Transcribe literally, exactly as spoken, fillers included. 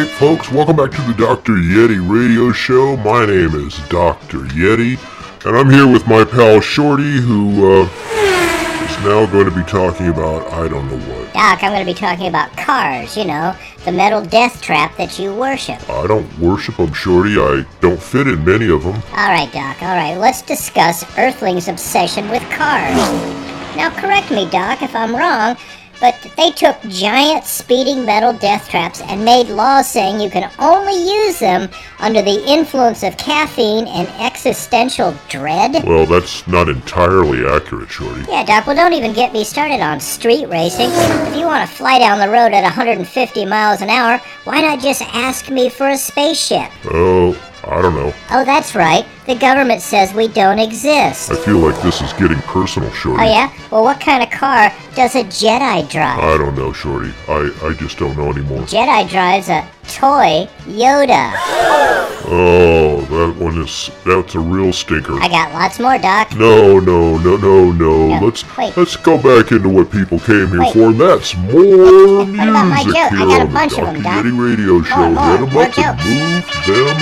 Alright, folks, welcome back to the Doctor Yeti radio show. My name is Doctor Yeti, and I'm here with my pal Shorty, who, uh, is now going to be talking about, I don't know what. Doc, I'm going to be talking about cars, you know, the metal death trap that you worship. I don't worship them, Shorty. I don't fit in many of them. Alright, Doc, alright, let's discuss Earthlings' obsession with cars. Now, correct me, Doc, if I'm wrong, but they took giant speeding metal death traps and made laws saying you can only use them under the influence of caffeine and existential dread? Well, that's not entirely accurate, Shorty. Yeah, Doc, well, don't even get me started on street racing. If you want to fly down the road at one hundred fifty miles an hour, why not just ask me for a spaceship? Oh, I don't know. Oh, that's right. The government says we don't exist. I feel like this is getting personal, Shorty. Oh, yeah? Well, what kind of car does a Jedi drive? I don't know, Shorty. I, I just don't know anymore. Jedi drives a toy Yoda. Oh, that one is, that's a real stinker. I got lots more, Doc. No, no, no, no, no. No, Let's wait. let's go back into what people came here Wait. for, and that's more What about my music joke? I here got a on bunch the of them, Doctor Doc. Yeti Radio Show. more, Get 'em more up and jokes. move them